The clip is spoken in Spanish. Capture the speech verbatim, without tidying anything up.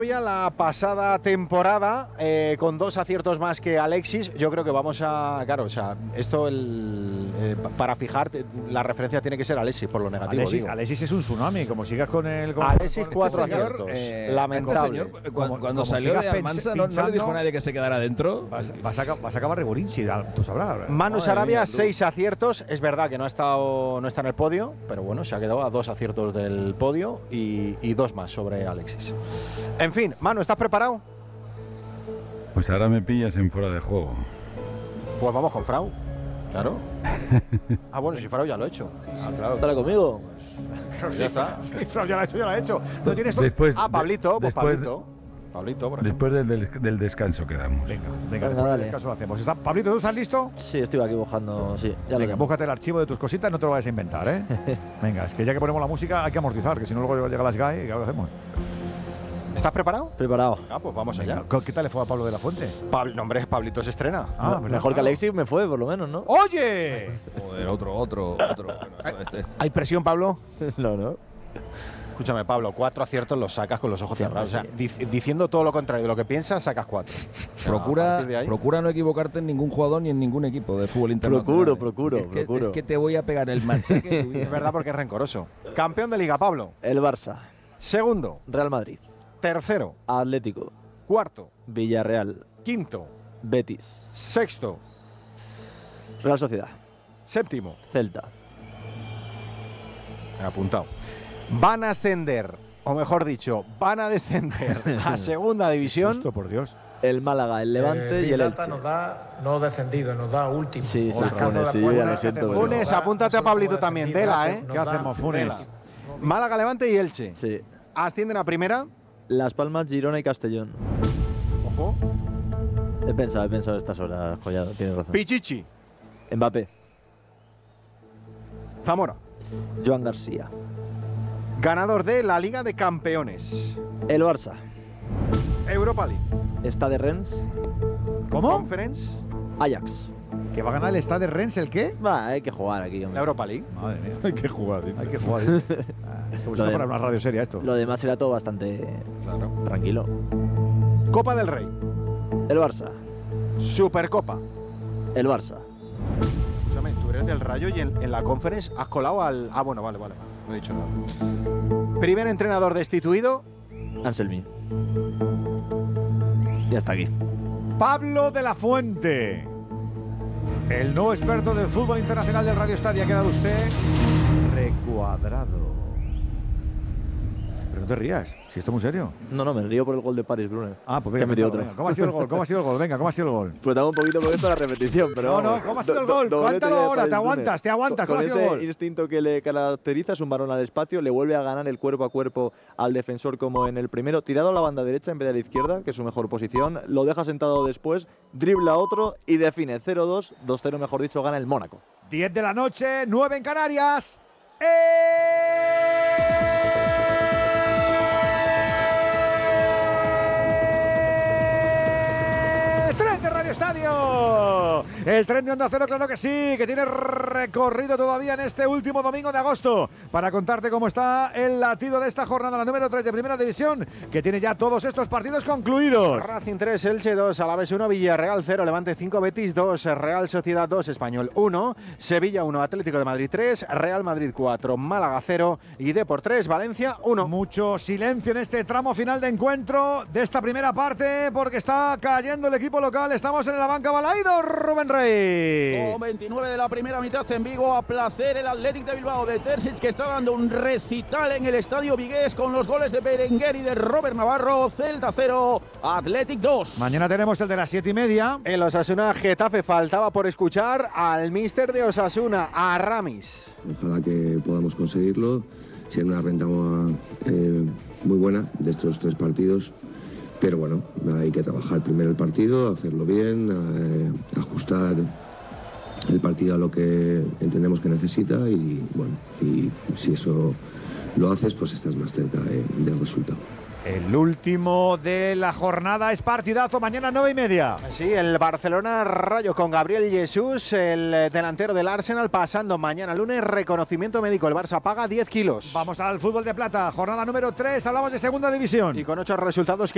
La pasada temporada, eh, con dos aciertos más que Alexis, yo creo que vamos a. Claro, o sea, esto el, eh, para fijar, la referencia tiene que ser Alexis, por lo negativo. Alexis, digo. Alexis es un tsunami, como sigas con el. Con Alexis, con cuatro este aciertos. Eh, Lamentable. Este señor, cuando, Como- cuando como salió de sigas Almansa, pens- no, no le dijo pinchando, a nadie que se quedara dentro. Vas, vas a, vas a acabar Regurinchi, tú sabrás. Manu Madre Sarabia, mía, tú. seis aciertos. Es verdad que no ha estado, no está en el podio, pero bueno, se ha quedado a dos aciertos del podio y, y dos más sobre Alexis. En fin, Manu, ¿estás preparado? Pues ahora me pillas en fuera de juego. Pues vamos con Frau. Claro. Ah, bueno, si Frau ya lo ha hecho. Ah, claro. ¿Para conmigo? Pues ya está. Sí, Fran, ya lo ha hecho, ya lo ha hecho. No tienes to- Después, Ah, Pablito, pues después, Pablito. Pablito, por ejemplo. después del, del- del descanso quedamos. Venga, venga, Venga, después dale. del caso lo hacemos. ¿Está- Pablito, ¿tú estás listo? Sí, estoy aquí buscando. Sí, ya lo Venga, tengo. búscate el archivo de tus cositas, no te lo vayas a inventar, ¿eh? Venga, es que ya que ponemos la música hay que amortizar, que si no luego llega la SGAE, ¿qué hacemos? ¿Estás preparado? Preparado. Ah, pues vamos allá. Venga, ¿qué tal le fue a Pablo de la Fuente? Pablo, no, hombre, Pablito se estrena. Ah, Me- verdad, Mejor que claro. Alexis me fue, por lo menos, ¿no? ¡Oye! Joder, otro, otro, otro. Bueno, este- este- ¿Hay presión, Pablo? No, no. Escúchame, Pablo, cuatro aciertos los sacas con los ojos Sí, cerrados. O sea, sí. dic- diciendo todo lo contrario de lo que piensas, sacas cuatro. O sea, a Procura, partir de ahí- procura no equivocarte en ningún jugador ni en ningún equipo de fútbol internacional. Procuro, procuro, es que, procuro. Es que te voy a pegar el machaque de tu vida. Es verdad porque es rencoroso. Campeón de Liga, Pablo. El Barça, Segundo. Real Madrid, Tercero. Atlético, Cuarto. Villarreal, Quinto. Betis, Sexto. Real Sociedad, Séptimo. Celta. Apuntado. Van a ascender, o mejor dicho, van a descender a segunda división. Susto, por Dios. El Málaga, el Levante Eh, y el Villalta Elche. nos da, no descendido, nos da último. Sí, sí, La casa Funes, de sí, la ya puerta, lo siento, nos pero- Funes, da- apúntate a nosotros Pablito como también, descendido, Dela, nos ¿eh? da- ¿Qué hacemos, Funes? Dela. Málaga, Levante y Elche. Sí. Ascienden a primera. Las Palmas, Girona y Castellón. Ojo. He pensado, he pensado estas horas, Collado, tienes razón. Pichichi. Mbappé, Zamora. Joan García. Ganador de la Liga de Campeones. El Barça, Europa League. Stade Rennes, ¿Cómo? Conference. Ajax. ¿Que va a ganar el Stade Rennes el qué? Va, hay que jugar aquí, La hombre. Europa League. Madre mía. Hay que jugar. Hay que jugar. Ah, como si Lo no de- fuera una radio seria esto. Lo demás era todo bastante Claro. tranquilo. Copa del Rey. El Barça, Supercopa. el Barça. Escúchame, tú eres del Rayo y en, en la Conference has colado al. Ah, bueno, vale, vale. No he dicho nada. Primer entrenador destituido. Anselmi. Y hasta aquí. Pablo de la Fuente, el nuevo experto del fútbol internacional del Radio Estadio. Ha quedado usted recuadrado. Pero no te rías, si esto es muy serio. No, no, me río por el gol de Paris Brunner. Ah, pues Que venga, ha metido cuéntalo, otro. venga. ¿Cómo ha sido el gol? ¿Cómo ha sido el gol? Venga, ¿cómo ha sido el gol? Pues dame un poquito porque esto es la repetición, pero No, no, vamos. ¿cómo ha sido el Do- gol? do- doblete Cuéntalo de ahora, Paris te Brunner. aguantas, te aguantas. Con, ¿Cómo ha con sido el ese gol? instinto que le caracteriza, es un balón al espacio, le vuelve a ganar el cuerpo a cuerpo al defensor como en el primero, tirado a la banda derecha en vez de a la izquierda, que es su mejor posición, lo deja sentado después, dribla a otro y define cero dos, dos cero mejor dicho, gana el Mónaco. diez de la noche, nueve en Canarias. ¡Eh! ¡Tren de Radio Estadio! El tren de Onda Cero, claro que sí, que tiene recorrido todavía en este último domingo de agosto para contarte cómo está el latido de esta jornada, la número tres de Primera División, que tiene ya todos estos partidos concluidos. Racing tres, Elche dos, Alavés uno, Villarreal cero, Levante cinco, Betis dos, Real Sociedad dos, Español uno, Sevilla uno, Atlético de Madrid tres, Real Madrid cuatro, Málaga cero y Depor tres, Valencia uno. Mucho silencio en este tramo final de encuentro de esta primera parte porque está cayendo el equipo local. Estamos en la banca Balaído, Rubén Rey. Con veintinueve de la primera mitad en Vigo, a placer el Athletic de Bilbao de Terzic, que está dando un recital en el estadio vigués con los goles de Berenguer y de Robert Navarro. Celta cero, Athletic dos. Mañana tenemos el de las siete y media. El Osasuna Getafe, faltaba por escuchar al míster de Osasuna, a Ramis. Ojalá que podamos conseguirlo. Ser una renta eh, muy buena de estos tres partidos. Pero bueno, hay que trabajar primero el partido, hacerlo bien, eh, ajustar el partido a lo que entendemos que necesita y bueno, y si eso lo haces, pues estás más cerca de, del resultado. El último de la jornada es partidazo, mañana nueve y media. Sí, el Barcelona Rayo con Gabriel Jesús, el delantero del Arsenal, pasando mañana lunes reconocimiento médico. El Barça paga diez kilos. Vamos al fútbol de plata, jornada número tres, hablamos de segunda división. Y con ocho resultados que